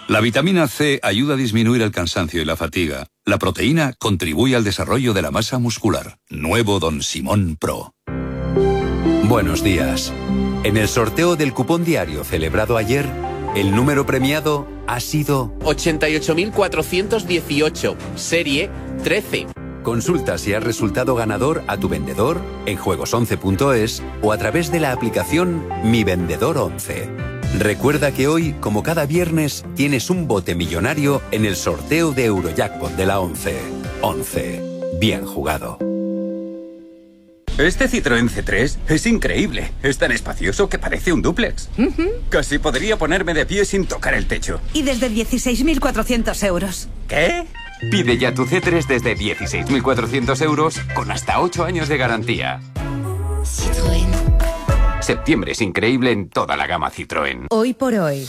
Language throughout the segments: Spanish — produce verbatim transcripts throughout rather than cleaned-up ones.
La vitamina C ayuda a disminuir el cansancio y la fatiga. La proteína contribuye al desarrollo de la masa muscular. Nuevo Don Simón Pro. Buenos días. En el sorteo del cupón diario celebrado ayer, el número premiado ha sido ochenta y ocho mil cuatrocientos dieciocho, serie trece. Consulta si has resultado ganador a tu vendedor en juegos once punto es o a través de la aplicación Mi Vendedor once. Recuerda que hoy, como cada viernes, tienes un bote millonario en el sorteo de Eurojackpot de la once. once. Bien jugado. Este Citroën C tres es increíble. Es tan espacioso que parece un dúplex. Uh-huh. Casi podría ponerme de pie sin tocar el techo. Y desde dieciséis mil cuatrocientos euros. ¿Qué? Pide ya tu C tres desde dieciséis mil cuatrocientos euros con hasta ocho años de garantía. Citroën. Septiembre es increíble en toda la gama Citroën. Hoy por hoy,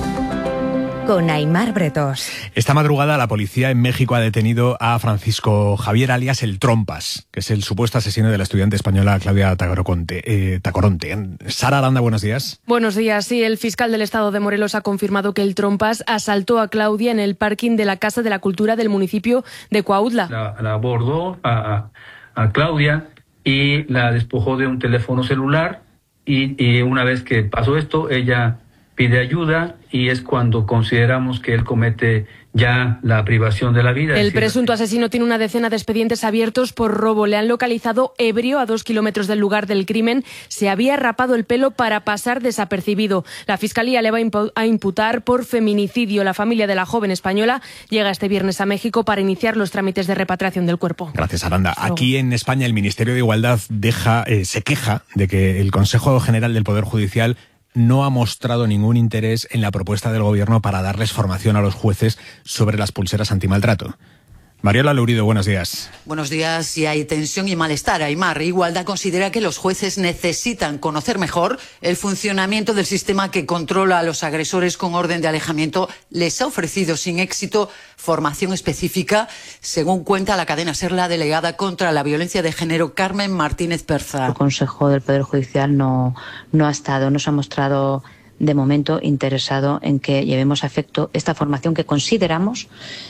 con Aimar Bretos. Esta madrugada la policía en México ha detenido a Francisco Javier alias El Trompas, que es el supuesto asesino de la estudiante española Claudia Tacoronte. Eh, Tacoronte. Sara Aranda, buenos días. Buenos días. Sí, el fiscal del estado de Morelos ha confirmado que El Trompas asaltó a Claudia en el parking de la Casa de la Cultura del municipio de Cuautla. La, la abordó a, a Claudia y la despojó de un teléfono celular. Y, y una vez que pasó esto, ella pide ayuda y es cuando consideramos que él comete ya la privación de la vida. El presunto asesino tiene una decena de expedientes abiertos por robo. Le han localizado ebrio a dos kilómetros del lugar del crimen. Se había rapado el pelo para pasar desapercibido. La Fiscalía le va a imputar por feminicidio. La familia de la joven española llega este viernes a México para iniciar los trámites de repatriación del cuerpo. Gracias, Aranda. Aquí en España el Ministerio de Igualdad deja, eh, se queja de que el Consejo General del Poder Judicial no ha mostrado ningún interés en la propuesta del Gobierno para darles formación a los jueces sobre las pulseras antimaltrato. Mariola Lourido, buenos días. Buenos días. Y hay tensión y malestar. Aimar, Igualdad considera que los jueces necesitan conocer mejor el funcionamiento del sistema que controla a los agresores con orden de alejamiento. Les ha ofrecido sin éxito formación específica, según cuenta la cadena SER, la delegada contra la violencia de género, Carmen Martínez Perza. El Consejo del Poder Judicial no, no ha estado, no se ha mostrado de momento interesado en que llevemos a efecto esta formación que consideramos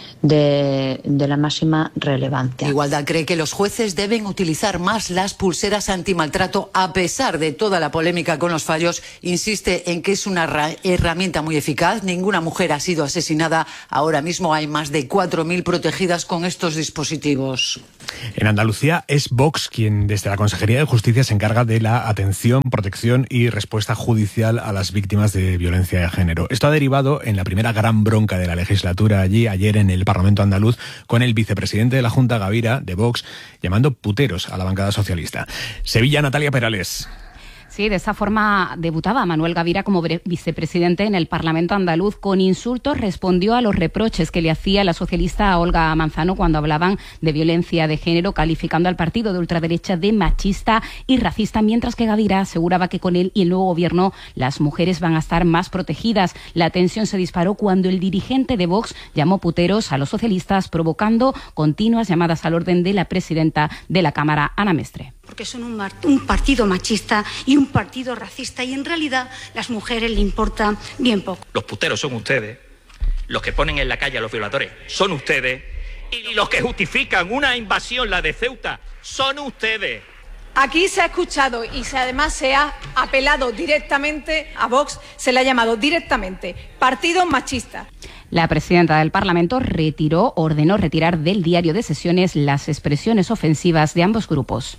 De, de la máxima relevancia. Igualdad cree que los jueces deben utilizar más las pulseras antimaltrato a pesar de toda la polémica con los fallos. Insiste en que es una herramienta muy eficaz. Ninguna mujer ha sido asesinada. Ahora mismo hay más de cuatro mil protegidas con estos dispositivos. En Andalucía es Vox quien desde la Consejería de Justicia se encarga de la atención, protección y respuesta judicial a las víctimas de violencia de género. Esto ha derivado en la primera gran bronca de la legislatura allí, ayer en el Parlamento andaluz, con el vicepresidente de la Junta, Gavira, de Vox, llamando puteros a la bancada socialista. Sevilla, Natalia Perales. Sí, de esa forma debutaba Manuel Gavira como vicepresidente en el Parlamento andaluz. Con insultos respondió a los reproches que le hacía la socialista Olga Manzano cuando hablaban de violencia de género, calificando al partido de ultraderecha de machista y racista, mientras que Gavira aseguraba que con él y el nuevo gobierno las mujeres van a estar más protegidas. La tensión se disparó cuando el dirigente de Vox llamó puteros a los socialistas, provocando continuas llamadas al orden de la presidenta de la Cámara, Ana Mestre. Porque son un, un partido machista y un partido racista, y en realidad las mujeres le importa bien poco. Los puteros son ustedes, los que ponen en la calle a los violadores son ustedes, y los que justifican una invasión, la de Ceuta, son ustedes. Aquí se ha escuchado y se, además se ha apelado directamente a Vox, se le ha llamado directamente partido machista. La presidenta del Parlamento retiró, ordenó retirar del diario de sesiones las expresiones ofensivas de ambos grupos.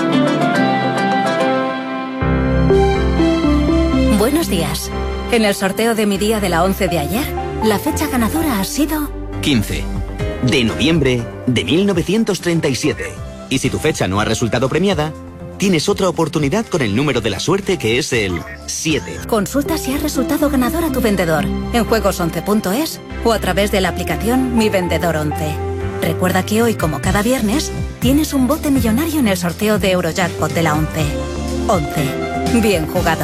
Buenos días. En el sorteo de mi día de la once de ayer, la fecha ganadora ha sido quince de noviembre de mil novecientos treinta y siete. Y si tu fecha no ha resultado premiada, tienes otra oportunidad con el número de la suerte, que es el siete. Consulta si has resultado ganador a tu vendedor en juegos once punto es o a través de la aplicación Mi Vendedor once. Recuerda que hoy, como cada viernes, tienes un bote millonario en el sorteo de Eurojackpot de la once. once. Bien jugado.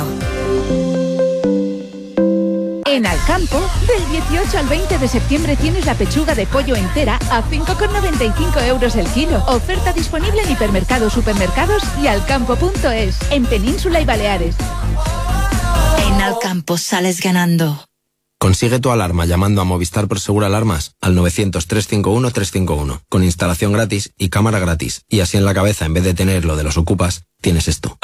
En Alcampo, del dieciocho al veinte de septiembre tienes la pechuga de pollo entera a cinco con noventa y cinco euros el kilo. Oferta disponible en hipermercados, supermercados y alcampo punto es, en Península y Baleares. En Alcampo sales ganando. Consigue tu alarma llamando a Movistar Prosegur Alarmas al novecientos, trescientos cincuenta y uno, trescientos cincuenta y uno, con instalación gratis y cámara gratis. Y así en la cabeza, en vez de tener lo de los ocupas, tienes esto.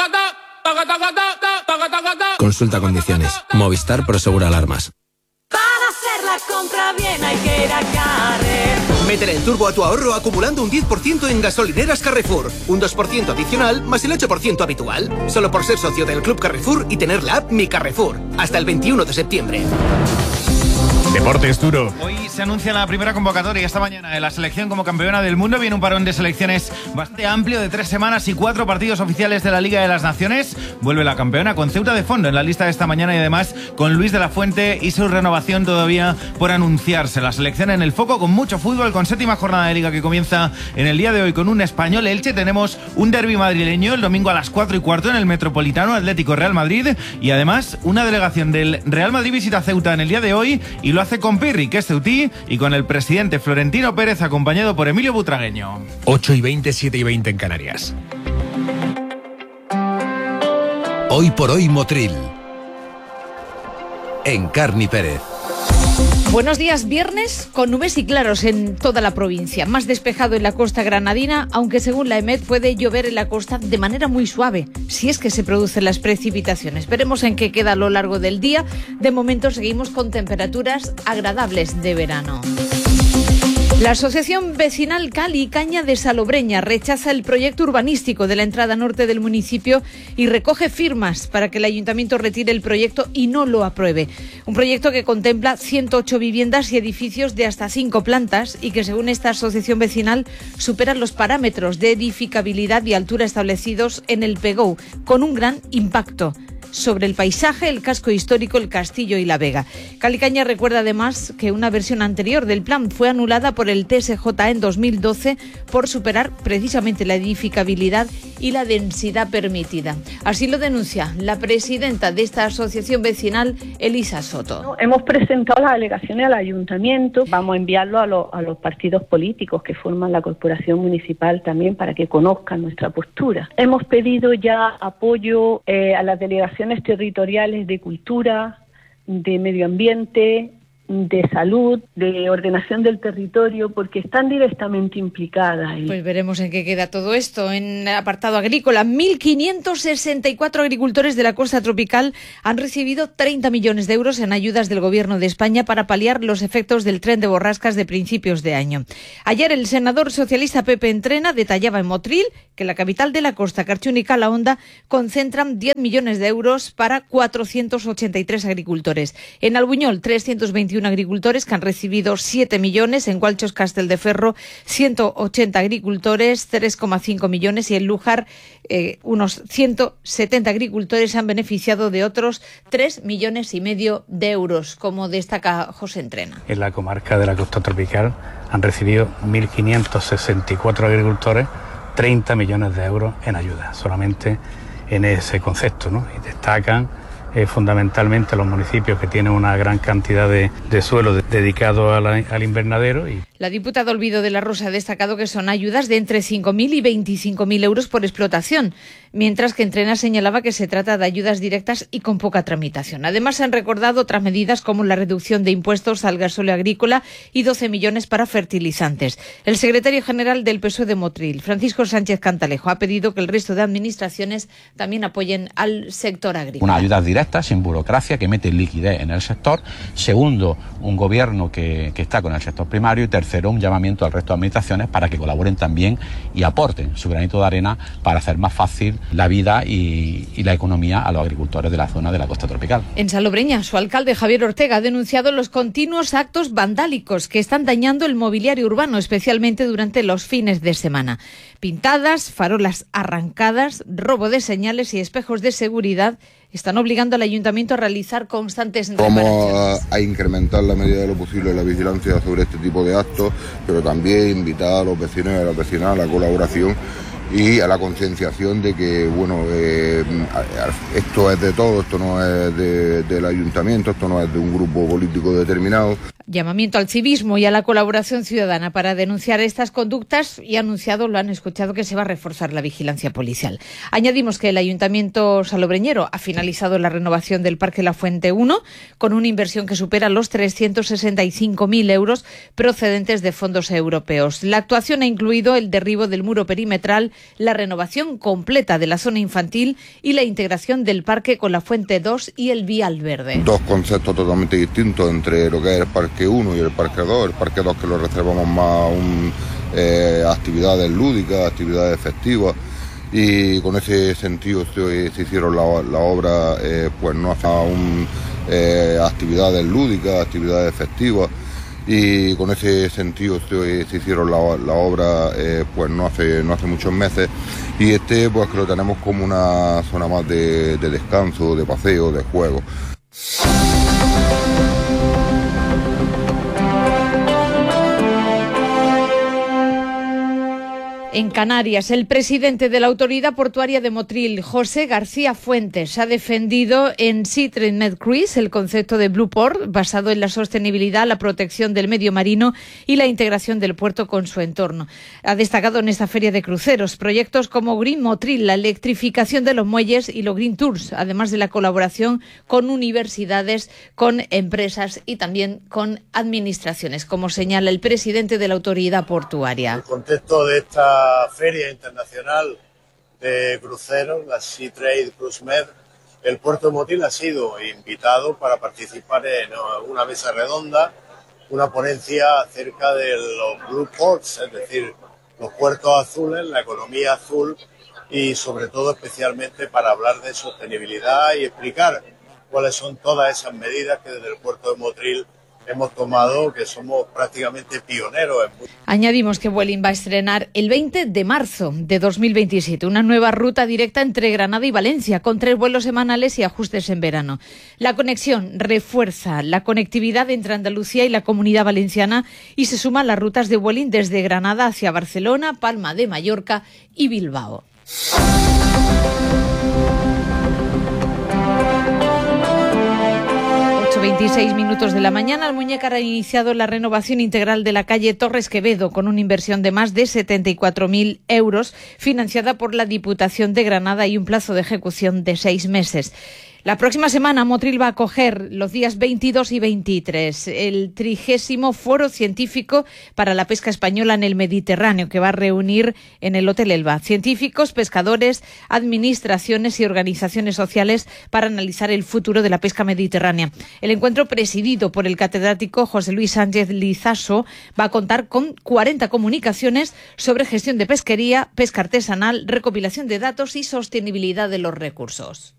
Consulta condiciones. Movistar Prosegur Alarmas. Para hacer la compra bien hay que ir a Carrefour. Métele el turbo a tu ahorro acumulando un diez por ciento en gasolineras Carrefour. Un dos por ciento adicional más el ocho por ciento habitual. Solo por ser socio del Club Carrefour y tener la app Mi Carrefour. Hasta el veintiuno de septiembre. Deportes duro. Hoy se anuncia la primera convocatoria esta mañana de la selección como campeona del mundo. Viene un parón de selecciones bastante amplio de tres semanas y cuatro partidos oficiales de la Liga de las Naciones. Vuelve la campeona con Ceuta de fondo en la lista de esta mañana y además con Luis de la Fuente y su renovación todavía por anunciarse. La selección en el foco con mucho fútbol, con séptima jornada de Liga que comienza en el día de hoy con un Español Elche. Tenemos un derbi madrileño el domingo a las cuatro y cuarto en el Metropolitano, Atlético Real Madrid, y además una delegación del Real Madrid visita Ceuta en el día de hoy y lo hace con Pirri, que es ceutí, y con el presidente Florentino Pérez acompañado por Emilio Butragueño. ocho y veinte, siete y veinte en Canarias. Hoy por hoy Motril. En Carni Pérez. Buenos días, viernes con nubes y claros en toda la provincia. Más despejado en la costa granadina, aunque según la EMET puede llover en la costa de manera muy suave, si es que se producen las precipitaciones. Veremos en qué queda a lo largo del día. De momento seguimos con temperaturas agradables de verano. La Asociación Vecinal Cal y Caña de Salobreña rechaza el proyecto urbanístico de la entrada norte del municipio y recoge firmas para que el ayuntamiento retire el proyecto y no lo apruebe. Un proyecto que contempla ciento ocho viviendas y edificios de hasta cinco plantas y que, según esta asociación vecinal, superan los parámetros de edificabilidad y altura establecidos en el P G O, con un gran impacto sobre el paisaje, el casco histórico, el castillo y la Vega. Calicaña recuerda además que una versión anterior del plan fue anulada por el T S J en dos mil doce por superar precisamente la edificabilidad y la densidad permitida. Así lo denuncia la presidenta de esta asociación vecinal, Elisa Soto. Hemos presentado las alegaciones al ayuntamiento, vamos a enviarlo a, lo, a los partidos políticos que forman la corporación municipal también para que conozcan nuestra postura. Hemos pedido ya apoyo eh, a las delegaciones territoriales de cultura, de medio ambiente, de salud, de ordenación del territorio, porque están directamente implicadas. Pues veremos en qué queda todo esto. En el apartado agrícola, mil quinientos sesenta y cuatro agricultores de la costa tropical han recibido treinta millones de euros en ayudas del Gobierno de España para paliar los efectos del tren de borrascas de principios de año. Ayer el senador socialista Pepe Entrena detallaba en Motril que la capital de la costa, Carchún y Calahonda, concentran diez millones de euros para cuatrocientos ochenta y tres agricultores. En Albuñol, trescientos veintiuno agricultores que han recibido siete millones, en Gualchos Casteldeferro ciento ochenta agricultores, tres coma cinco millones, y en Lújar eh, unos ciento setenta agricultores han beneficiado de otros tres millones y medio de euros, como destaca José Entrena. En la comarca de la costa tropical han recibido mil quinientos sesenta y cuatro agricultores treinta millones de euros en ayuda, solamente en ese concepto, ¿no? Y destacan Eh, fundamentalmente los municipios que tienen una gran cantidad de, de suelo de, dedicado a la, al invernadero. Y... La diputada Olvido de la Rosa ha destacado que son ayudas de entre cinco mil y veinticinco mil euros por explotación, mientras que Entrena señalaba que se trata de ayudas directas y con poca tramitación. Además, se han recordado otras medidas como la reducción de impuestos al gasóleo agrícola y doce millones para fertilizantes. El secretario general del P S O E de Motril, Francisco Sánchez Cantalejo, ha pedido que el resto de administraciones también apoyen al sector agrícola. Una ayuda directa, sin burocracia, que mete liquidez en el sector. Segundo, un gobierno que, que está con el sector primario. Y tercero, un llamamiento al resto de administraciones para que colaboren también y aporten su granito de arena para hacer más fácil la vida y, y la economía a los agricultores de la zona de la costa tropical. En Salobreña, su alcalde Javier Ortega ha denunciado los continuos actos vandálicos que están dañando el mobiliario urbano, especialmente durante los fines de semana. Pintadas, farolas arrancadas, robo de señales y espejos de seguridad están obligando al ayuntamiento a realizar constantes reparaciones. Vamos a, a incrementar la medida de lo posible la vigilancia sobre este tipo de actos, pero también invitar a los vecinos y a las vecinas a la colaboración y a la concienciación de que, bueno, eh, esto es de todo, esto no es de, del ayuntamiento, esto no es de un grupo político determinado. Llamamiento al civismo y a la colaboración ciudadana para denunciar estas conductas y ha anunciado, lo han escuchado, que se va a reforzar la vigilancia policial. Añadimos que el Ayuntamiento salobreñero ha finalizado la renovación del Parque La Fuente uno con una inversión que supera los trescientos sesenta y cinco mil euros procedentes de fondos europeos. La actuación ha incluido el derribo del muro perimetral, la renovación completa de la zona infantil y la integración del parque con La Fuente dos y el vial verde. Dos conceptos totalmente distintos entre lo que es el Parque uno y el Parque dos. El Parque dos que lo reservamos más a un, eh, actividades lúdicas, actividades festivas, y con ese sentido se, se hicieron la, la obra, eh, pues no hace un, eh, actividades lúdicas, actividades festivas, y con ese sentido se, se hicieron la, la obra eh, pues no hace, no hace muchos meses, y este pues que lo tenemos como una zona más de, de descanso, de paseo, de juego. En Canarias, el presidente de la Autoridad Portuaria de Motril, José García Fuentes, ha defendido en SeaTrade Cruise el concepto de Blue Port, basado en la sostenibilidad, la protección del medio marino y la integración del puerto con su entorno. Ha destacado en esta feria de cruceros proyectos como Green Motril, la electrificación de los muelles y los Green Tours, además de la colaboración con universidades, con empresas y también con administraciones, como señala el presidente de la Autoridad Portuaria. El contexto de esta Feria Internacional de Cruceros, la SeaTrade Cruise Med, el puerto de Motril ha sido invitado para participar en una mesa redonda, una ponencia acerca de los Blue Ports, es decir, los puertos azules, la economía azul, y sobre todo especialmente para hablar de sostenibilidad y explicar cuáles son todas esas medidas que desde el puerto de Motril hemos tomado, que somos prácticamente pioneros. En... Añadimos que Vueling va a estrenar el veinte de marzo de dos mil veintisiete una nueva ruta directa entre Granada y Valencia, con tres vuelos semanales y ajustes en verano. La conexión refuerza la conectividad entre Andalucía y la Comunidad Valenciana y se suman las rutas de Vueling desde Granada hacia Barcelona, Palma de Mallorca y Bilbao. veintiséis minutos de la mañana, Almuñécar ha iniciado la renovación integral de la calle Torres Quevedo con una inversión de más de setenta y cuatro mil euros financiada por la Diputación de Granada y un plazo de ejecución de seis meses. La próxima semana Motril va a acoger los días veintidós y veintitrés el trigésimo Foro Científico para la Pesca Española en el Mediterráneo, que va a reunir en el Hotel Elba científicos, pescadores, administraciones y organizaciones sociales para analizar el futuro de la pesca mediterránea. El encuentro, presidido por el catedrático José Luis Sánchez Lizaso, va a contar con cuarenta comunicaciones sobre gestión de pesquería, pesca artesanal, recopilación de datos y sostenibilidad de los recursos.